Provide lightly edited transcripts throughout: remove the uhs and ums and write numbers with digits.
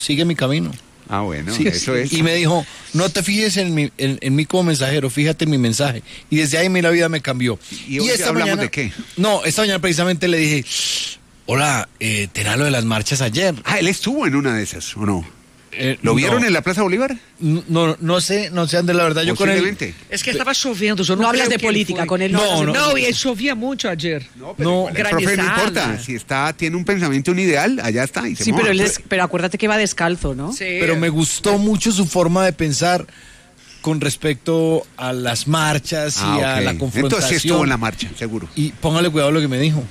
sigue mi camino. Ah, bueno, Sí, eso es. Y me dijo, no te fijes en mí como mensajero, fíjate en mi mensaje. Y desde ahí la vida me cambió. ¿Y hoy hablamos de qué? No, esta mañana precisamente le dije, hola, ¿te era lo de las marchas ayer? Ah, él estuvo en una de esas, ¿o no? ¿Lo no. vieron en la Plaza Bolívar? No sé, Andrés, la verdad, yo con él... Es que estaba lloviendo. No hablas de política con él. No, y llovía mucho ayer. No, el profe no importa. Si tiene un pensamiento, un ideal, allá está y se Sí, moja. pero acuérdate que va descalzo, ¿no? Sí. Pero me gustó mucho su forma de pensar con respecto a las marchas y a la confrontación. Entonces sí estuvo en la marcha, seguro. Y póngale cuidado a lo que me dijo.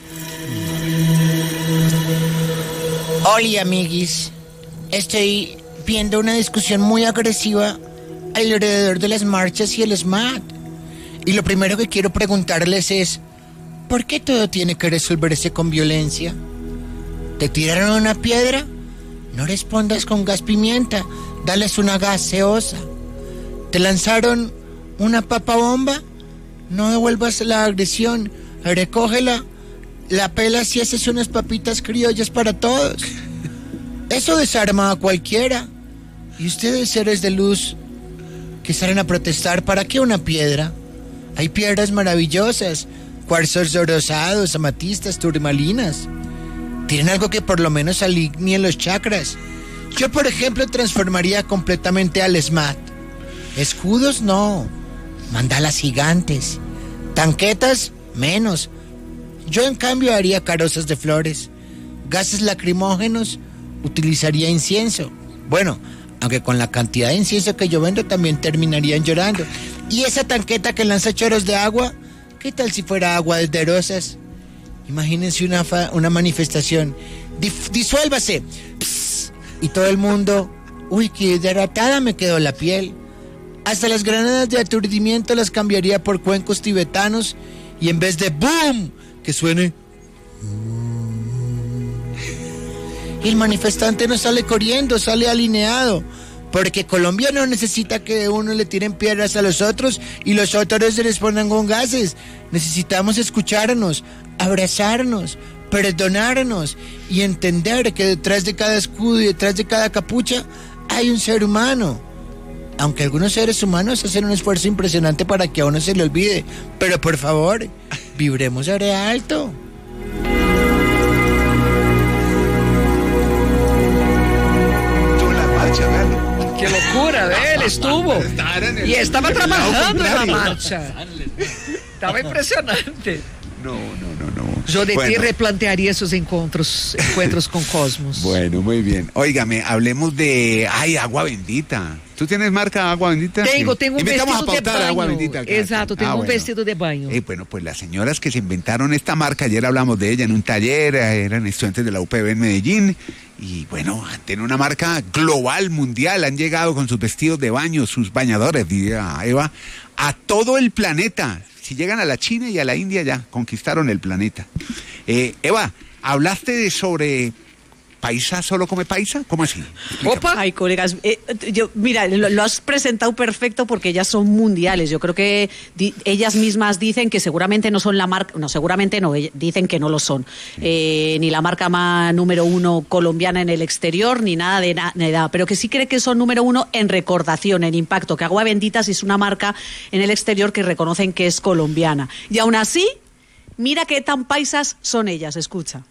Hola, amiguis. Estoy viendo una discusión muy agresiva alrededor de las marchas y el SMAT. Y lo primero que quiero preguntarles es, ¿por qué todo tiene que resolverse con violencia? ¿Te tiraron una piedra? No respondas con gas pimienta, dales una gaseosa. ¿Te lanzaron una papa bomba? No devuelvas la agresión, recógela, la pelas y haces unas papitas criollas para todos. Eso desarma a cualquiera. Y ustedes, seres de luz, que salen a protestar, ¿para qué una piedra? Hay piedras maravillosas, cuarzos rosados, amatistas, turmalinas. Tienen algo que por lo menos alinee los chakras. Yo, por ejemplo, transformaría completamente al SMAT. Escudos, no. Mandalas gigantes. Tanquetas, menos. Yo, en cambio, haría carrozas de flores. Gases lacrimógenos, utilizaría incienso. Bueno, aunque con la cantidad de incienso que yo vendo también terminarían llorando. ¿Y esa tanqueta que lanza choros de agua? ¿Qué tal si fuera agua de rosas? Imagínense una manifestación. Disuélvase. Psst. Y todo el mundo, uy, qué hidratada me quedó la piel. Hasta las granadas de aturdimiento las cambiaría por cuencos tibetanos y en vez de ¡boom! Que suene... Y el manifestante no sale corriendo, sale alineado. Porque Colombia no necesita que uno le tiren piedras a los otros y los otros se respondan con gases. Necesitamos escucharnos, abrazarnos, perdonarnos y entender que detrás de cada escudo y detrás de cada capucha hay un ser humano. Aunque algunos seres humanos hacen un esfuerzo impresionante para que a uno se le olvide. Pero por favor, vibremos re alto. Qué locura, él estuvo. Y estaba trabajando en la marcha. Estaba impresionante. No. Yo de ti replantearía esos encuentros con Cosmos. Bueno, muy bien. Óigame, hablemos de... ¡Ay, agua bendita! ¿Tú tienes marca agua bendita? Tengo un Invitamos vestido de baño. Agua bendita acá. Exacto, tengo un bueno. vestido de baño. Bueno, pues las señoras que se inventaron esta marca, ayer hablamos de ella en un taller, eran estudiantes de la UPB en Medellín, y bueno, tienen una marca global, mundial, han llegado con sus vestidos de baño, sus bañadores, diría Eva, a todo el planeta. Si llegan a la China y a la India ya conquistaron el planeta. Eva, hablaste sobre... ¿Paisa solo come paisa? ¿Cómo así? Opa. Ay, colegas, mira, lo has presentado perfecto porque ellas son mundiales. Yo creo que ellas mismas dicen que seguramente no son la marca, no, seguramente no, dicen que no lo son. Ni la marca más número 1 colombiana en el exterior, ni nada de nada, pero que sí cree que son número 1 en recordación, en impacto, que Agua Bendita sí es una marca en el exterior que reconocen que es colombiana. Y aún así, mira qué tan paisas son ellas, escucha.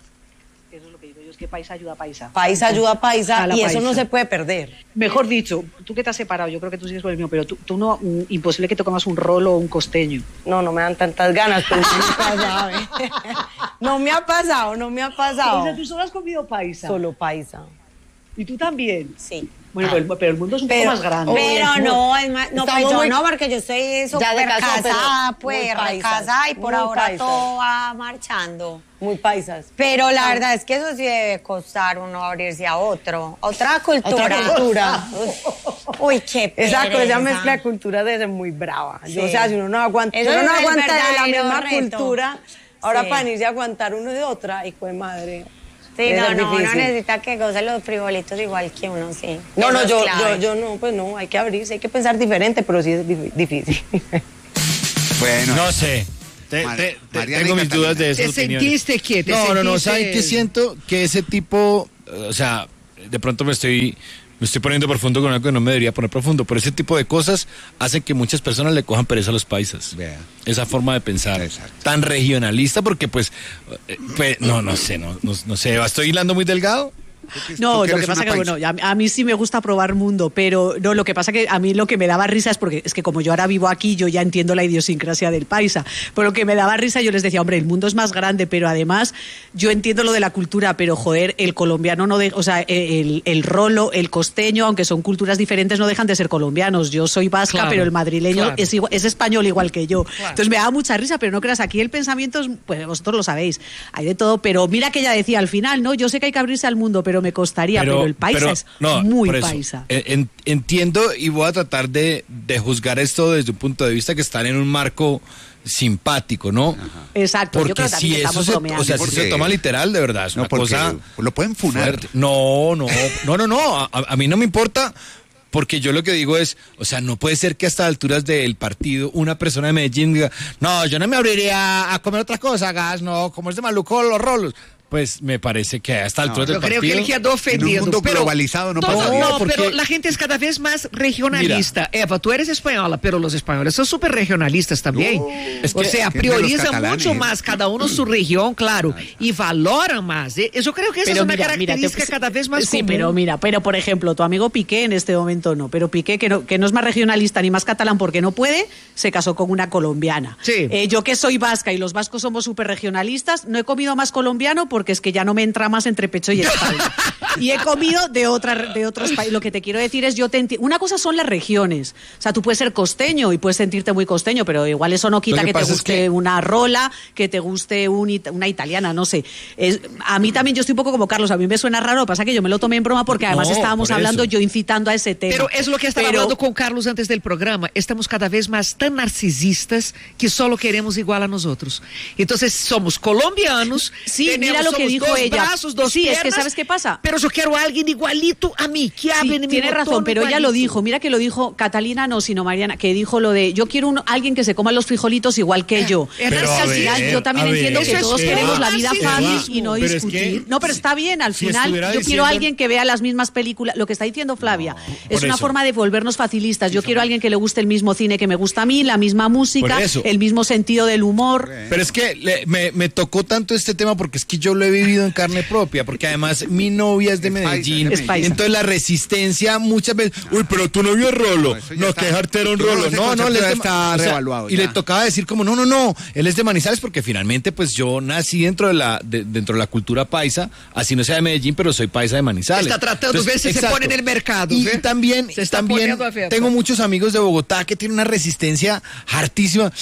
Que paisa ayuda a paisa. Paisa ayuda a paisa y eso no se puede perder. Mejor dicho, tú que te has separado, yo creo que tú sigues con el mío, pero tú no, imposible que te comas un rolo o un costeño. No me dan tantas ganas, pero no me ha pasado. No me ha pasado. O sea, tú solo has comido paisa. Solo paisa. ¿Y tú también? Sí. Bueno, pero el mundo es un poco más grande. Pero no, es más, no, pues yo no, porque yo estoy súper casada, pues, recasada y por ahora paisas. Todo va marchando. Muy paisas. Pero la verdad es que eso sí debe costar uno abrirse a otra cultura. Uy, qué pereza. Esa mezcla de cultura debe ser muy brava. Sí. O sea, si uno no aguanta, de la misma cultura, ahora para irse a aguantar uno de otra, hijo de madre. Sí, uno necesita que goce los frijolitos igual que uno, sí. Yo no, pues no, hay que abrirse, hay que pensar diferente, pero sí es difícil. Bueno. No sé. Tengo mis dudas de esas ¿Te opiniones. ¿Sentiste qué? No, ¿sabes qué siento? Que ese tipo, o sea, de pronto me estoy poniendo profundo con algo que no me debería poner profundo, pero ese tipo de cosas hacen que muchas personas le cojan pereza a los paisas. Vea. Esa forma de pensar. Exacto. Tan regionalista, porque pues no sé, ¿estoy hilando muy delgado? No, lo que pasa que, bueno, a mí sí me gusta probar mundo, pero no, lo que pasa que a mí lo que me daba risa es porque es que como yo ahora vivo aquí, yo ya entiendo la idiosincrasia del paisa, pero lo que me daba risa, yo les decía, hombre, el mundo es más grande, pero además yo entiendo lo de la cultura, pero joder, el colombiano o sea, el rolo, el costeño, aunque son culturas diferentes, no dejan de ser colombianos. Yo soy vasca, claro, pero el madrileño es español igual que yo. Claro. Entonces me daba mucha risa, pero no creas, aquí el pensamiento es, pues vosotros lo sabéis, hay de todo, pero mira que ella decía al final, no, yo sé que hay que abrirse al mundo, pero me costaría, pero el paisa es muy paisa. Entiendo y voy a tratar de juzgar esto desde un punto de vista que están en un marco simpático, ¿no? Ajá. Exacto. Porque yo creo que si eso si se toma literal, de verdad, es una cosa... Lo pueden funar. Fuerte. No, a mí no me importa. Porque yo lo que digo es, o sea, no puede ser que a estas alturas del partido una persona de Medellín diga, no, yo no me abriría a comer otras cosas, gas, no, como es de maluco los rolos. Pues me parece que a esta altura del partido... Yo creo que él quedó ofendido. En un mundo globalizado no pasa nada. No, pero la gente es cada vez más regionalista. Mira, Eva, tú eres española, pero los españoles son súper regionalistas también. O sea, priorizan mucho más cada uno su región, claro, y valoran más. Yo creo que esa es una característica cada vez más común. Sí, pero por ejemplo, tu amigo Piqué en este momento no, pero Piqué, que no es más regionalista ni más catalán porque no puede, se casó con una colombiana. Sí. Yo que soy vasca y los vascos somos súper regionalistas, no he comido más colombiano porque es que ya no me entra más entre pecho y espalda. Y he comido de otros países. Lo que te quiero decir es, una cosa son las regiones. O sea, tú puedes ser costeño y puedes sentirte muy costeño, pero igual eso no quita que te guste una rola, que te guste una italiana, no sé. A mí también, yo estoy un poco como Carlos, a mí me suena raro, lo que pasa es que yo me lo tomé en broma porque además estábamos hablando, yo incitando a ese tema. Pero es lo que estaba hablando con Carlos antes del programa. Estamos cada vez más tan narcisistas que solo queremos igual a nosotros. Entonces, somos colombianos. Sí, mira lo que dijo ella. Brazos, dos piernas, es que ¿sabes qué pasa? Pero yo quiero a alguien igualito a mí, que hable en mi tiene razón, pero igualito. Ella lo dijo, mira que lo dijo Catalina, no, sino Mariana, que dijo lo de, yo quiero alguien que se coma los frijolitos igual que yo. Pero al final yo también entiendo que todos queremos la vida fácil y no discutir. No, pero está bien, al final yo quiero a alguien que vea las mismas películas, lo que está diciendo Flavia, es una forma de volvernos facilistas. Yo quiero a alguien que le guste el mismo cine que me gusta a mí, la misma música, el mismo sentido del humor. Pero es que me tocó tanto este tema porque es que yo lo he vivido en carne propia, porque además mi novia es de Medellín, entonces la resistencia muchas veces, uy, pero tu novio es rolo, no, que dejarte era un rolo, no, él está revaluado. Y le tocaba decir como, no, él es de Manizales, porque finalmente pues yo nací dentro de la cultura paisa, así no sea de Medellín, pero soy paisa de Manizales. Está tratando de ver si se pone en el mercado. Y también tengo muchos amigos de Bogotá que tienen una resistencia hartísima.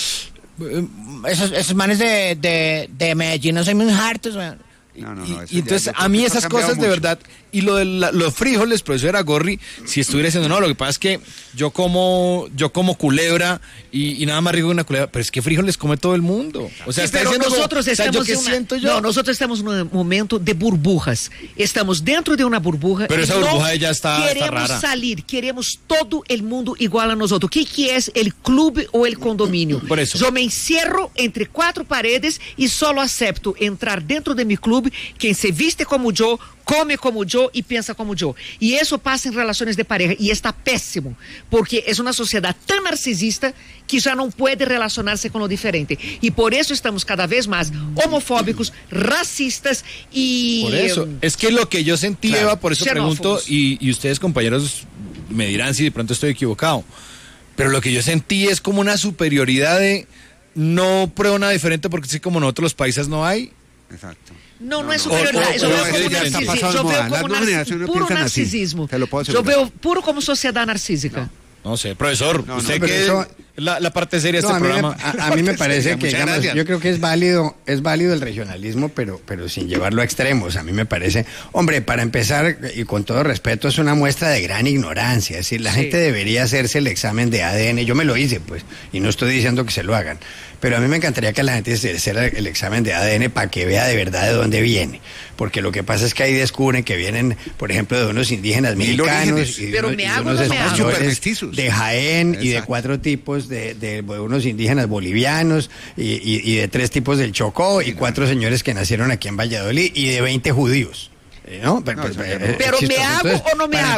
Esos manes de Medellín no son muy hartos, man. Y entonces a mí esas cosas de verdad, y lo de los frijoles, profesor Agorri, si estuviera diciendo, no, lo que pasa es que yo como culebra y nada más rico que una culebra, pero es que frijoles come todo el mundo. O sea, sí, pero nosotros estamos en un momento de burbujas. Estamos dentro de una burbuja. Pero esa burbuja ya está rara. Queremos salir, queremos todo el mundo igual a nosotros. ¿Qué es el club o el condominio? Por eso. Yo me encierro entre cuatro paredes y solo acepto entrar dentro de mi club quien se viste como yo, come como yo y piensa como yo. Y eso pasa en relaciones de pareja y está pésimo, porque es una sociedad tan narcisista que ya no puede relacionarse con lo diferente. Y por eso estamos cada vez más homofóbicos, racistas y... Por eso, es que lo que yo sentí, Eva, por eso pregunto, y ustedes compañeros me dirán si de pronto estoy equivocado, pero lo que yo sentí es como una superioridad de no pruebo nada diferente porque sí, como nosotros los paisas no hay. Exacto. No es superioridad. Yo veo como puro narcisismo. Yo veo puro como sociedad narcísica. No sé, profesor, usted que es la parte seria de este programa. A mí me parece que, digamos, yo creo que es válido el regionalismo, pero sin llevarlo a extremos. A mí me parece, hombre, para empezar, y con todo respeto, es una muestra de gran ignorancia. Es decir, la gente debería hacerse el examen de ADN. Yo me lo hice, pues, y no estoy diciendo que se lo hagan. Pero a mí me encantaría que la gente se hiciera el examen de ADN para que vea de verdad de dónde viene. Porque lo que pasa es que ahí descubren que vienen, por ejemplo, de unos indígenas mexicanos y de unos españoles de Jaén y de 4 tipos de unos indígenas bolivianos y de 3 tipos del Chocó y 4 señores que nacieron aquí en Valladolid y de 20 judíos. ¿No? Pero ¿me hago o no me hago?